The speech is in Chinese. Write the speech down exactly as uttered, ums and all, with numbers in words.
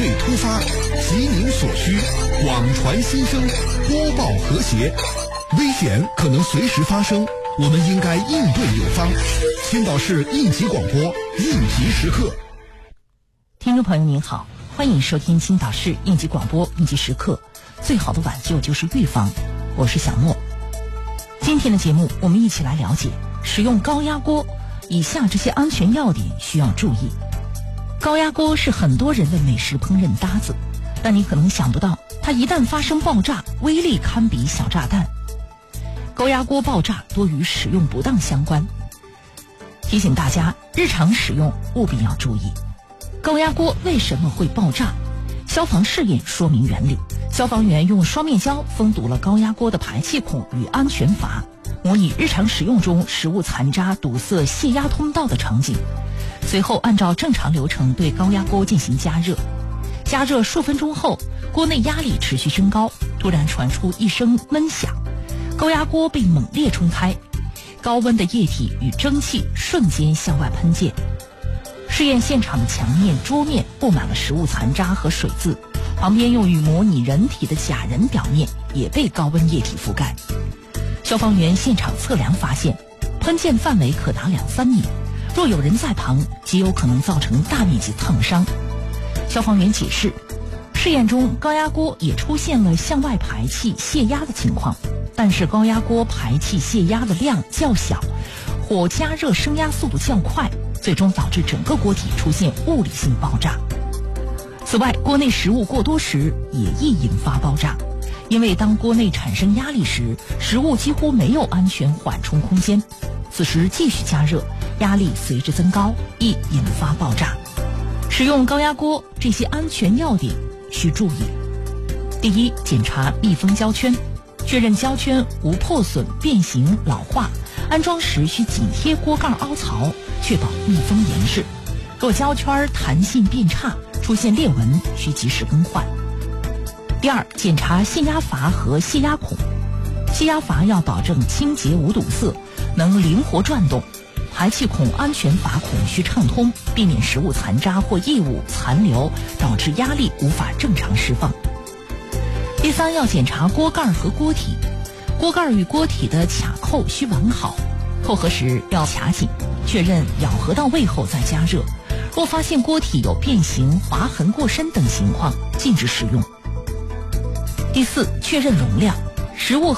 锐突发，急您所需，广传新声，播报和谐。危险可能随时发生，我们应该应对有方。青岛市应急广播应急时刻。 听众朋友您好，欢迎收听青岛市应急广播应急时刻。最好的挽救就是预防，我是小莫。今天的节目，我们一起来了解使用高压锅以下这些安全要点需要注意。高压锅是很多人的美食烹饪搭子，但你可能想不到，它一旦发生爆炸，威力堪比小炸弹。高压锅爆炸多与使用不当相关，提醒大家日常使用务必要注意。高压锅为什么会爆炸？消防试验说明原理。消防员用双面胶封堵了高压锅的排气孔与安全阀，模拟日常使用中食物残渣堵塞泄压通道的场景。随后按照正常流程对高压锅进行加热。加热数分钟后，锅内压力持续升高，突然传出一声闷响，高压锅被猛烈冲开，高温的液体与蒸汽瞬间向外喷溅。试验现场的墙面、桌面布满了食物残渣和水渍，旁边用于模拟人体的假人表面也被高温液体覆盖。消防员现场测量发现，喷溅范围可达两三米，若有人在旁，极有可能造成大面积烫伤。消防员解释，试验中高压锅也出现了向外排气泄压的情况，但是高压锅排气泄压的量较小，火加热升压速度较快，最终导致整个锅体出现物理性爆炸。此外，锅内食物过多时也易引发爆炸，因为当锅内产生压力时，食物几乎没有安全缓冲空间，此时继续加热，压力随之增高，易引发爆炸。使用高压锅这些安全要点需注意。第一，检查密封胶圈，确认胶圈无破损、变形、老化，安装时需紧贴锅盖凹槽，确保密封严实。若胶圈弹性变差，出现裂纹，需及时更换。第二，检查泄压阀和泄压孔。泄压阀要保证清洁无堵塞，能灵活转动；排气孔、安全阀孔需畅通，避免食物残渣或异物残留，导致压力无法正常释放。第三，要检查锅盖和锅体。锅盖与锅体的卡扣需完好，扣合时要卡紧，确认咬合到位后再加热。若发现锅体有变形、划痕过深等情况，禁止使用。第四，确认容量。食物